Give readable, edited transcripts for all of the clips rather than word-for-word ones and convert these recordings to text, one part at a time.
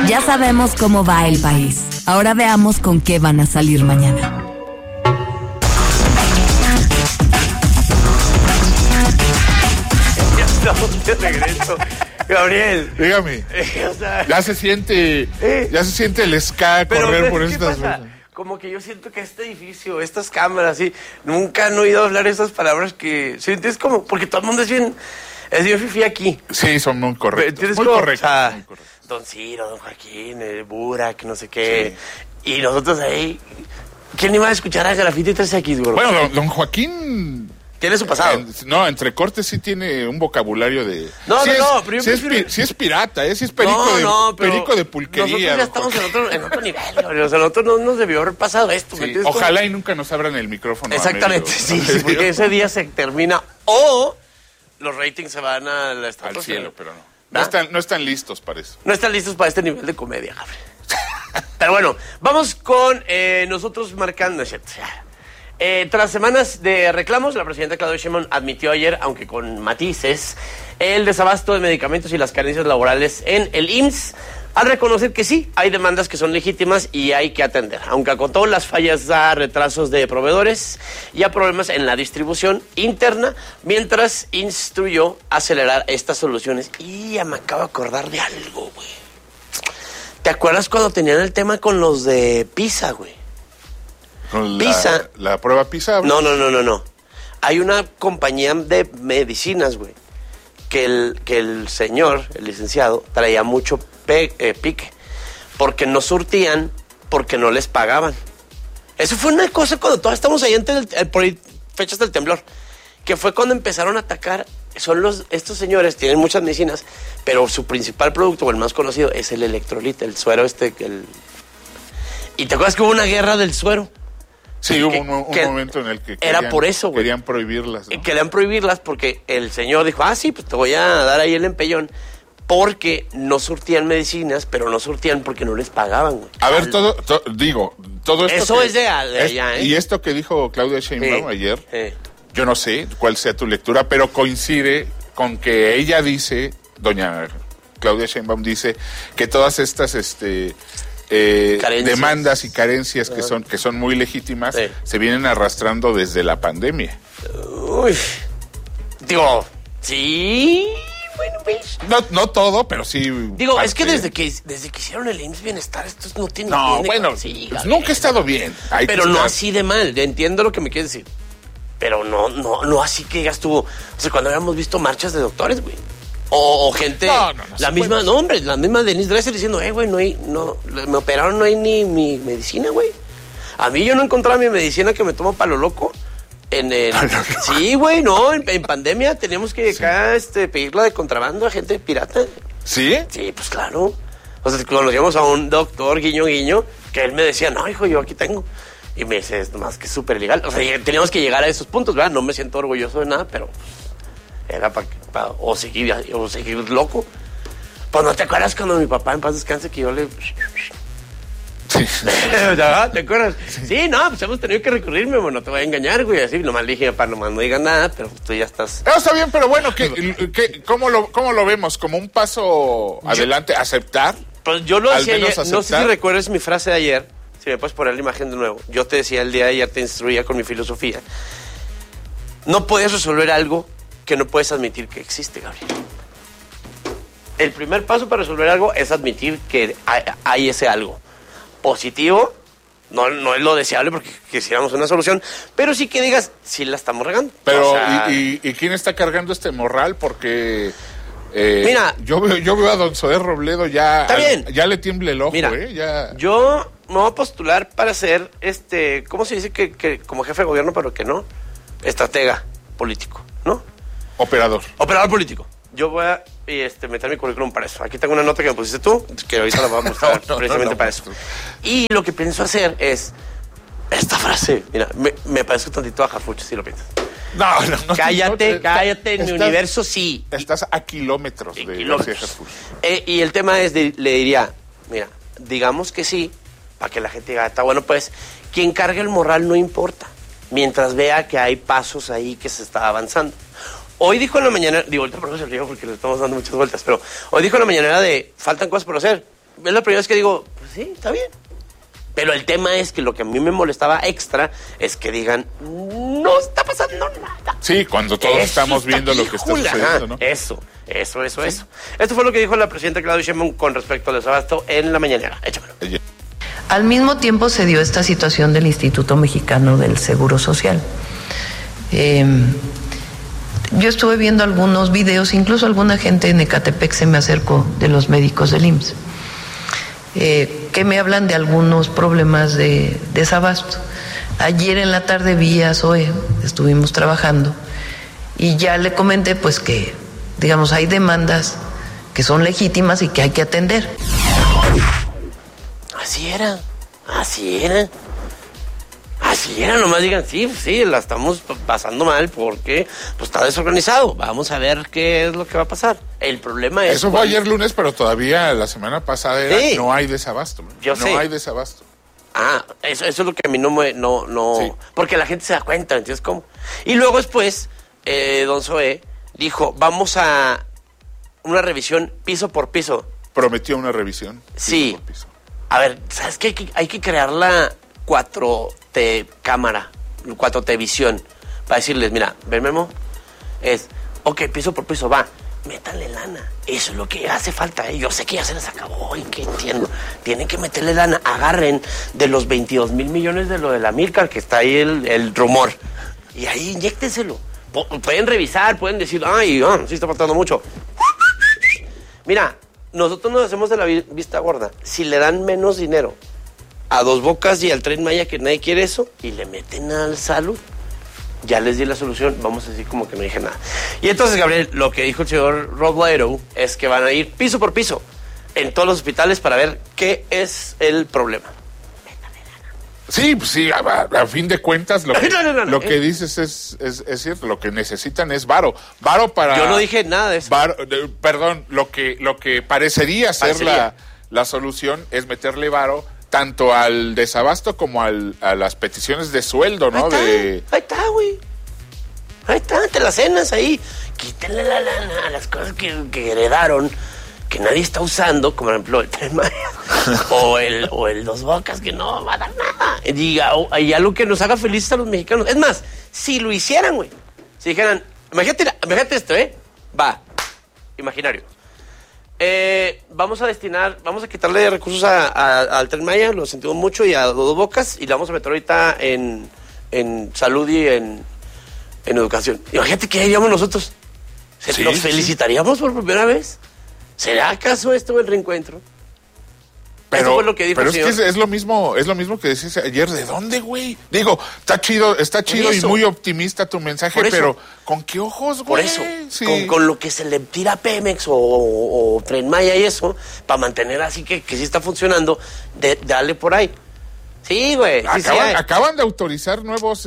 Ya sabemos cómo va el país. Ahora veamos con qué van a salir mañana. Ya estamos de regreso. Gabriel. Dígame. O sea, Ya se siente el ska correr por ¿qué estas pasa? cosas. Como que yo siento que este edificio, estas cámaras, sí, nunca han oído hablar esas palabras que sientes como, porque todo el mundo es bien fifí aquí. Sí, son muy correctos. ¿Entiendes Muy cómo? correctos. O sea, Muy correctos. Don Ciro, Don Joaquín, Burak, no sé qué. Sí. Y nosotros ahí, ¿quién iba a escuchar a Grafiti 3X, gordo? Bueno, don Joaquín... Tiene su pasado. Entre cortes sí tiene un vocabulario de... No, sí no, pero yo sí prefiero... sí es pirata, sí es perico de pulquería. Nosotros ya estamos en otro nivel, Gabriel. O sea, nosotros no nos debió haber pasado esto. Sí, ojalá y nunca nos abran el micrófono. Exactamente, sí, porque ese día se termina o los ratings se van a la estatua. Al cielo, pero no. No están listos para eso. No están listos para este nivel de comedia, Gabriel. Pero bueno, vamos con nosotros marcando, ¿cierto? Tras semanas de reclamos, la presidenta Claudia Sheinbaum admitió ayer, aunque con matices, el desabasto de medicamentos y las carencias laborales en el IMSS, al reconocer que sí, hay demandas que son legítimas y hay que atender, aunque acotó las fallas a retrasos de proveedores y a problemas en la distribución interna, mientras instruyó acelerar estas soluciones. Y ya me acabo de acordar de algo, güey. ¿Te acuerdas cuando tenían el tema con los de PISA, güey? Con PISA. La prueba PISA. No. Hay una compañía de medicinas, güey, que el señor, el licenciado, traía mucho pique, porque no surtían, porque no les pagaban. Eso fue una cosa cuando todos estamos ahí por fechas del temblor, que fue cuando empezaron a atacar. Estos señores tienen muchas medicinas, pero su principal producto, o el más conocido, es el electrolita, el suero ¿Y te acuerdas que hubo una guerra del suero? Sí, hubo un momento en el que era por eso, güey. Querían prohibirlas, ¿no? Querían prohibirlas porque el señor dijo, sí, pues te voy a dar ahí el empellón, porque no surtían medicinas, pero no surtían porque no les pagaban, güey. A ver, todo esto eso es de allá, ¿eh? Y esto que dijo Claudia Sheinbaum ayer, yo no sé cuál sea tu lectura, pero coincide con que ella dice, doña Claudia Sheinbaum dice, que todas estas demandas y carencias que son muy legítimas se vienen arrastrando desde la pandemia. Uy, digo, sí, bueno, pues. No todo, pero sí. Digo, parte. Es que desde que hicieron el IMSS Bienestar, esto no tiene. No, bueno, pues nunca ha estado bien. Pero no así de mal. Entiendo lo que me quieres decir. Pero no así que digas tú. O sea, cuando habíamos visto marchas de doctores, güey. O gente, la misma Denise Dresser diciendo, güey, me operaron, no hay ni mi medicina, güey. A mí yo no encontraba mi medicina que me tomo para lo loco. Sí, güey, en pandemia teníamos que acá pedirla de contrabando a gente pirata. ¿Sí? Sí, pues claro. O sea, conocíamos a un doctor, guiño, que él me decía, no, hijo, yo aquí tengo. Y me dice, es más que súper legal. O sea, teníamos que llegar a esos puntos, ¿verdad? No me siento orgulloso de nada, pero era para seguir loco. Pues no te acuerdas cuando mi papá en paz descanse que yo le... Sí. ¿Te acuerdas? Sí, no, pues hemos tenido que recurrirme, no te voy a engañar, güey. Así, nomás le dije, papá, nomás no digas nada, pero tú ya estás... Está bien, pero bueno, ¿cómo lo vemos? ¿Como un paso adelante? ¿Aceptar? Pues yo lo decía ayer, no sé si recuerdas mi frase de ayer, si me puedes poner la imagen de nuevo. Yo te decía el día de ayer, te instruía con mi filosofía. No puedes resolver algo que no puedes admitir que existe, Gabriel. El primer paso para resolver algo es admitir que hay ese algo. Positivo, no es lo deseable porque quisiéramos una solución, pero sí que digas, sí la estamos regando. Pero, ¿y quién está cargando este morral? Porque mira, yo veo a don Zoé Robledo ya le tiembla el ojo, mira, ya. Yo me voy a postular para ser, ¿cómo se dice? Que como jefe de gobierno, pero que no, estratega político, ¿no? Operador político. Yo voy a meter mi currículum para eso. Aquí tengo una nota que me pusiste tú, que ahorita la voy a mostrar precisamente para eso. Y lo que pienso hacer es esta frase. Mira, me parece tantito a Harfuch, si lo piensas. No. Cállate, en mi universo sí. Estás a kilómetros de Harfuch. Y el tema es, le diría, mira, digamos que sí, para que la gente diga, está bueno, pues, quien cargue el morral no importa, mientras vea que hay pasos ahí que se está avanzando. Hoy dijo en la mañana, ahorita por no se río porque le estamos dando muchas vueltas, pero hoy dijo en la mañanera faltan cosas por hacer. es la primera vez que digo, pues sí, está bien. Pero el tema es que lo que a mí me molestaba extra es que digan, no está pasando nada. Sí, cuando todos estamos viendo lo que está sucediendo, ¿no? Eso. Esto fue lo que dijo la presidenta Claudia Sheinbaum con respecto al desabasto en la mañanera. Échamelo. Al mismo tiempo se dio esta situación del Instituto Mexicano del Seguro Social. Yo estuve viendo algunos videos, incluso alguna gente en Ecatepec se me acercó de los médicos del IMSS. Que me hablan de algunos problemas de desabasto. Ayer en la tarde vi a Zoe, estuvimos trabajando, y ya le comenté pues que, digamos, hay demandas que son legítimas y que hay que atender. Así era, nomás digan, sí, la estamos pasando mal porque pues está desorganizado. Vamos a ver qué es lo que va a pasar. El problema es... Eso fue ayer lunes, pero todavía la semana pasada era, no hay desabasto. Hay desabasto. Eso es lo que a mí no... Sí. Porque la gente se da cuenta, ¿entiendes cómo? Y luego después, don Zoé dijo, vamos a una revisión piso por piso. Prometió una revisión. Sí. Por piso. A ver, ¿sabes qué? Hay que crear la 4T cámara, 4T visión, para decirles, mira, ven Memo, ok, piso por piso, va, métanle lana, eso es lo que hace falta, yo sé que ya se les acabó y que entiendo, tienen que meterle lana, agarren de los 22 mil millones de lo de la Milcar, que está ahí el rumor, y ahí inyéctenselo, pueden revisar, pueden decir, sí está faltando mucho, mira, nosotros nos hacemos de la vista gorda, si le dan menos dinero a Dos Bocas y al Tren Maya, que nadie quiere eso, y le meten al salud, ya les di la solución, vamos a decir como que no dije nada. Y entonces, Gabriel, lo que dijo el señor Robledo es que van a ir piso por piso en todos los hospitales para ver qué es el problema. Sí, a fin de cuentas lo que dices es cierto, lo que necesitan es varo para... Yo no dije nada de eso. Perdón, lo que parecería ser la solución es meterle varo tanto al desabasto como a las peticiones de sueldo, ¿no? Ahí está, güey. Ahí está, te las cenas ahí. Quítenle la lana a las cosas que heredaron, que nadie está usando, como por ejemplo el Tren Maya o el Dos Bocas, que no va a dar nada. Diga, hay algo que nos haga felices a los mexicanos. Es más, si lo hicieran, güey. Si dijeran, imagínate esto, va, imaginario. Vamos a quitarle recursos al Tren Maya, lo sentimos mucho, y a Dos Bocas, y le vamos a meter ahorita en salud y en educación. Imagínate que haríamos nosotros. ¿Nos felicitaríamos por primera vez? ¿Será acaso esto el reencuentro? Pero, eso fue lo que dijo pero el señor. Es que es lo mismo que decías ayer. ¿De dónde, güey? Digo, está chido y muy optimista tu mensaje, pero ¿con qué ojos, güey? Por eso, sí. con lo que se le tira a Pemex o Tren Maya y eso, para mantener así que sí está funcionando, dale por ahí. Sí, güey. Acaban de autorizar nuevos,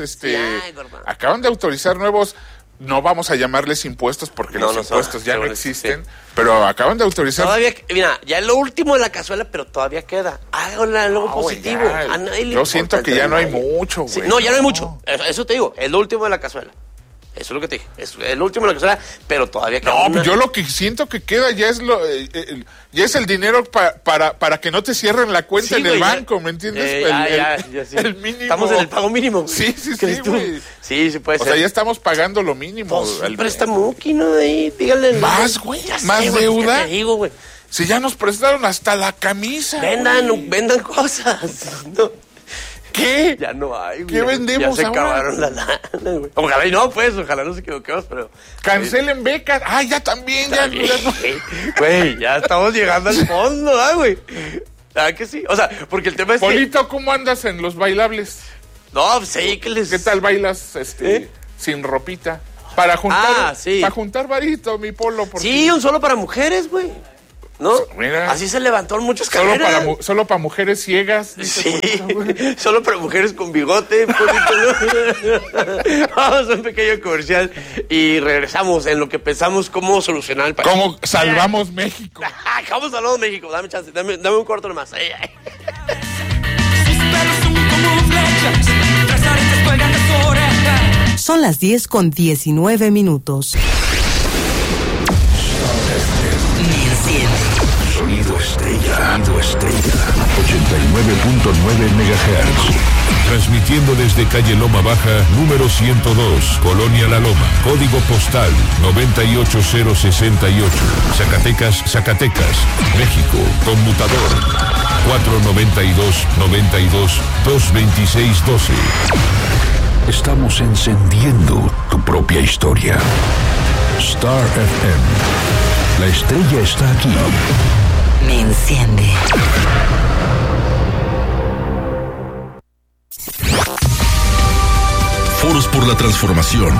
no vamos a llamarles impuestos porque los impuestos ya no existen, pero acaban de autorizar. Todavía, mira, ya es lo último de la cazuela, pero todavía queda. Algo positivo. A nadie le Yo siento que ya no hay mucho, güey. Sí, ya no hay mucho. Eso te digo, es lo último de la cazuela. Eso es lo que te dije. Es el último de la cazuela, pero todavía queda. No, yo lo que siento que queda ya es el dinero para que no te cierren la cuenta en el banco, ¿me entiendes? Sí. El mínimo. Estamos en el pago mínimo. Sí, güey. Sí, puede ser. O sea, ya estamos pagando lo mínimo. El préstamo, ¿no? Ahí, díganle. Más, güey. Más deuda. Te digo, güey. Si ya nos prestaron hasta la camisa. Vendan cosas. No. ¿Qué? Ya no hay, güey. ¿Qué vendemos ahora? Ya se ahora? acabaron la lana, güey. Ojalá no se equivoquemos, pero... Cancelen becas. Ya también. Güey, ya estamos llegando al fondo, güey. ¿Verdad que sí? O sea, porque el tema es Polito, ¿cómo andas en los bailables? No, pues sí, que les... ¿Qué tal bailas sin ropita? Para juntar varito, mi Polo. Sí, un solo para mujeres, güey. ¿No? Mira, así se levantó en muchas carreras. Solo para mujeres ciegas. Sí, solo para mujeres con bigote. Vamos a un pequeño comercial y regresamos en lo que pensamos cómo solucionar el país. ¿Cómo salvamos México? ¿Cómo salvamos México? Dame chance, dame un corto nomás. Sus pelos son como flechas, tres aretes cuelgan de su oreja. Son las 10:19. Sonido estrella. MHz. Transmitiendo desde calle Loma Baja, número 102, Colonia La Loma, código postal 98068, Zacatecas, México, conmutador 492-92-226-12. Estamos encendiendo tu propia historia. Star FM. La estrella está aquí. Me enciende. Foros por la Transformación.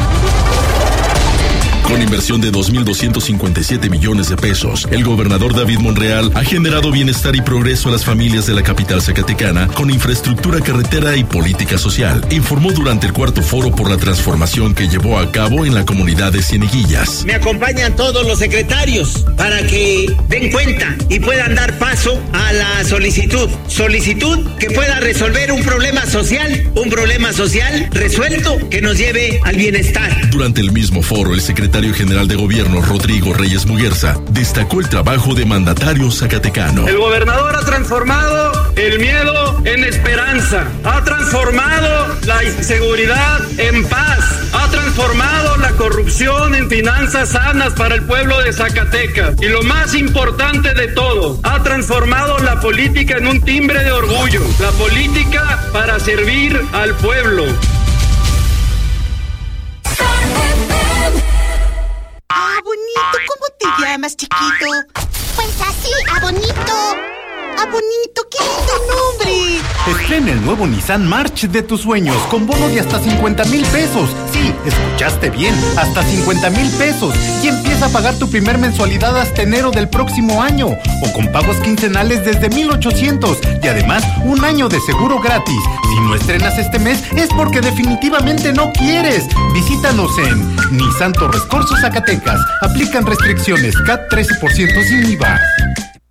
Con inversión de 2.257 millones de pesos, el gobernador David Monreal ha generado bienestar y progreso a las familias de la capital zacatecana con infraestructura carretera y política social, informó durante el cuarto Foro por la Transformación que llevó a cabo en la comunidad de Cieneguillas. Me acompañan todos los secretarios para que den cuenta y puedan dar paso a la solicitud que pueda resolver un problema social resuelto que nos lleve al bienestar. Durante el mismo foro, el secretario general de Gobierno, Rodrigo Reyes Muguerza, destacó el trabajo de mandatario zacatecano. El gobernador ha transformado el miedo en esperanza, ha transformado la inseguridad en paz, ha transformado la corrupción en finanzas sanas para el pueblo de Zacatecas. Y lo más importante de todo, ha transformado la política en un timbre de orgullo, la política para servir al pueblo. Ah, bonito, ¿cómo te llamas, chiquito? Pues así, a bonito. ¡Ah, bonito! ¡Qué lindo nombre! Estrena el nuevo Nissan March de tus sueños con bono de hasta 50,000 pesos. Sí, escuchaste bien, hasta 50,000 pesos. Y empieza a pagar tu primer mensualidad hasta enero del próximo año. O con pagos quincenales desde 1,800. Y además, un año de seguro gratis. Si no estrenas este mes, es porque definitivamente no quieres. Visítanos en Nissan Torres Corzo, Zacatecas. Aplican restricciones, CAT 13% sin IVA.